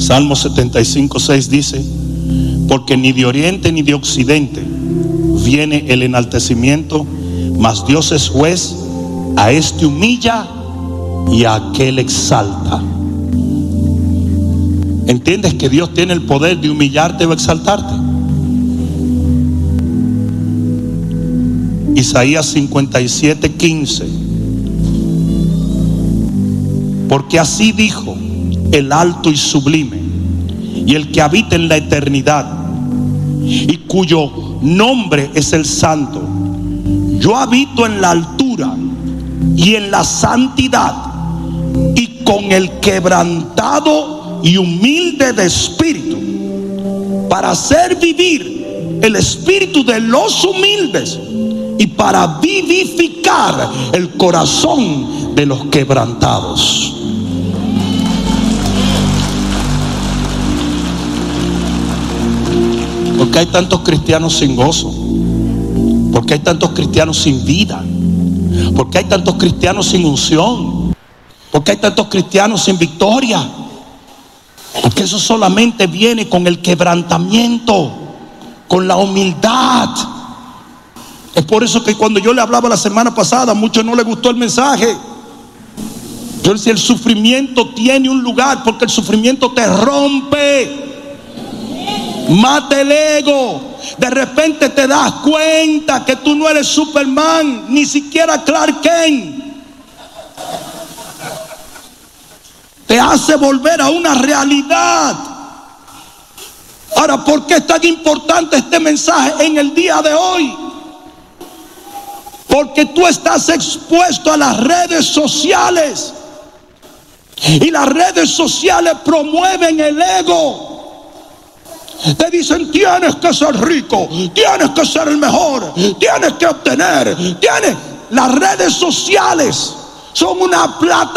Salmo 75:6 dice: porque ni de oriente ni de occidente viene el enaltecimiento, mas Dios es juez, a este humilla y a aquel exalta. ¿Entiendes que Dios tiene el poder de humillarte o exaltarte? Isaías 57:15: porque así dijo el alto y sublime, y el que habita en la eternidad, y cuyo nombre es el Santo: yo habito en la altura y en la santidad, y con el quebrantado y humilde de espíritu, para hacer vivir el espíritu de los humildes, y para vivificar el corazón de los quebrantados. ¿Por qué hay tantos cristianos sin gozo? ¿Por qué hay tantos cristianos sin vida? ¿Por qué hay tantos cristianos sin unción? ¿Por qué hay tantos cristianos sin victoria? Porque eso solamente viene con el quebrantamiento, con la humildad. Es por eso que cuando yo le hablaba la semana pasada, a muchos no les gustó el mensaje. Yo decía: el sufrimiento tiene un lugar, porque el sufrimiento te rompe, mata el ego. De repente te das cuenta que tú no eres Superman, ni siquiera Clark Kent. Te hace volver a una realidad. Ahora, ¿por qué es tan importante este mensaje en el día de hoy? Porque tú estás expuesto a las redes sociales, y las redes sociales promueven el ego. Te dicen: tienes que ser rico, tienes que ser el mejor, tienes que obtener, Las redes sociales son una plataforma